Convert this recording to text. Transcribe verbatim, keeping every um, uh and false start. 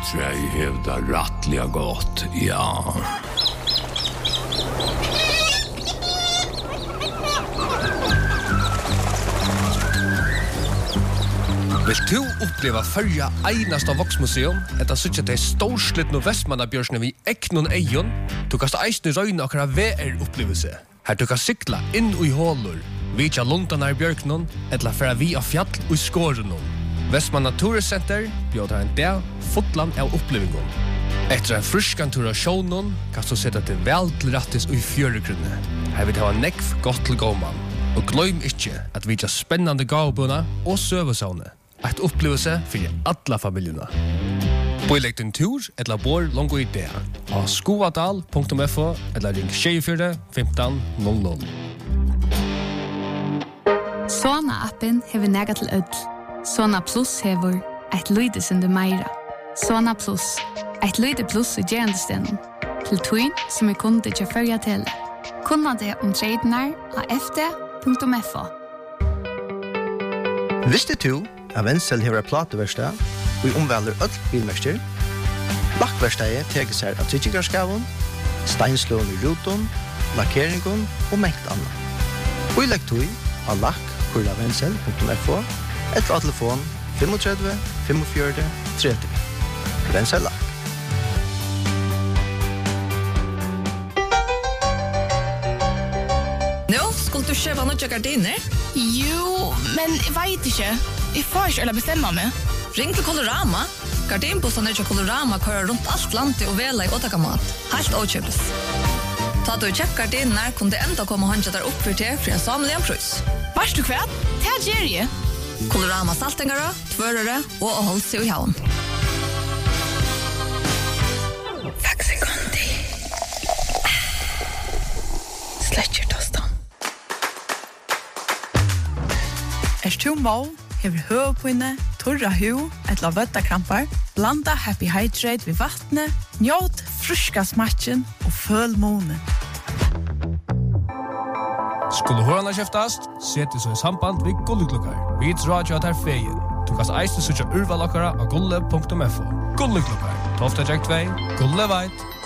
Bjørkstræi hevda rattliga gott, ja. Vill du uppleva förja einasta voksmuseum, etta suttja til storslitt no Vestmannabjørsne vi eknon eion, du kast eisne røyne akra V R-upplevelse. Her du kan sykla inn i hålur, vitja lundanar bjørknon, etla færa vi av fjall og skårenon. Vestmanna Turiscenter bjóðar en dag fotland av opplevingon. Etter en fruskan tur av sjånon, kan du sette til vel til rattis og i fjøregrunne. Her vil det ha nekv godt til gåman. Og gløym ikkje at vitja spennande gavbuna og søvesavne. Et opplevelse for alla familjuna. Boilegg din tur, etla bor longo i det. Av skoadal punktum f o, etla ring tjugofyra femton noll noll. Sona-appen hever nega til ødel. Sona Plus hever eit lydesende meira. Sona Plus, eit lyde plus i gerandestenen. Til tøyn som er kunde til førja til. Kunna det om tradenar av f d punktum f o. Visste du at Wenzel hever plateverstad og omvelder ødel bilmester? Lakkverstadet teker seg av tryggingarskaven, steinslån i ruton, lakkeringen og mengt annet. Og i lekktøy av lakk kurla wenzel punktum f o eller av telefon tre fem fem fire tre tre. Wenzel Lakk. Nå, skulle du kjøpe noen gardiner? Jo, men jeg vet ikke. Jeg får ikke eller bestemme meg. Ring til Colorama. Gardinbossene til Colorama kører rundt alt landet og vela i åtakamat. Helt åkjøpes. Ta du kjøpt gardiner, kunne det enda komme håndja der opp for til for en samlig en prøys. Vars du kvært? Det er Jerry. Colorama saltingere, tvørere og å holde seg i havn. Faxe Conti. Sletcher tostan. Er du mål, hever høvpinne, torra hu, etla vøttakrampar, blanda Happy Hydrate ved vattnet, njåt fruska smatchen og føl månen. Skulle hørna kjeftast, seti så i samband vi gulleklukkar. Vi drar at her feien. Du kan eisne suttja urvalakkara av gulle punktum f o. Gulleklukkar, tolv två, gulle veit.